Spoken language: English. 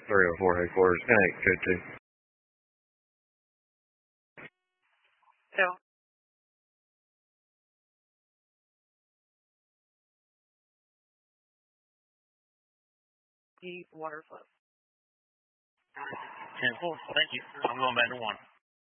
304 headquarters. Connect code 2. So, the water flow. 10-4. Thank you. I'm going back to 1.